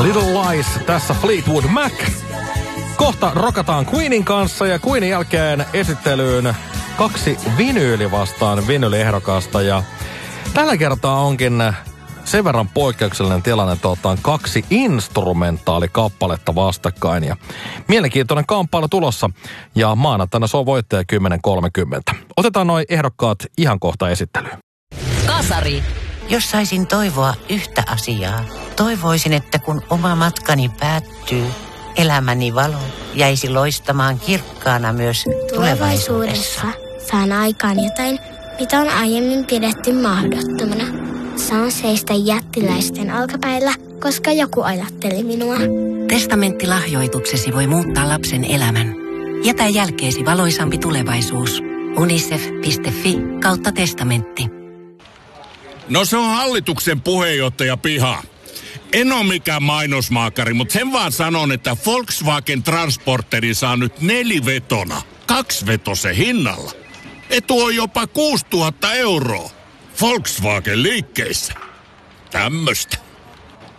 Little Lies, tässä Fleetwood Mac. Kohta rokataan Queenin kanssa ja Queenin jälkeen esittelyyn 2 vinyyli vastaan vinyyliehdokasta. Ja tällä kertaa onkin sen verran poikkeuksellinen tilanne, että otetaan 2 instrumentaalikappaletta vastakkain. Ja mielenkiintoinen kamppailu tulossa ja maanantaina se on voittaja 10.30. Otetaan noi ehdokkaat ihan kohta esittelyyn. Kasari. Jos saisin toivoa yhtä asiaa, toivoisin, että kun oma matkani päättyy, elämäni valo jäisi loistamaan kirkkaana myös tulevaisuudessa. Saan aikaan jotain, mitä on aiemmin pidetty mahdottomana. Saan seistä jättiläisten alkapäillä, koska joku ajatteli minua. Testamenttilahjoituksesi voi muuttaa lapsen elämän. Jätä jälkeesi valoisampi tulevaisuus. unicef.fi/testamentti. No se on hallituksen puheenjohtaja Piha. En ole mikään mainosmaakari, mutta sen vaan sanon, että Volkswagen Transporteri saa nyt 4-vetona 2-vetosen hinnalla. Etu on jopa 6 000 €. Volkswagen liikkeissä. Tämmöstä.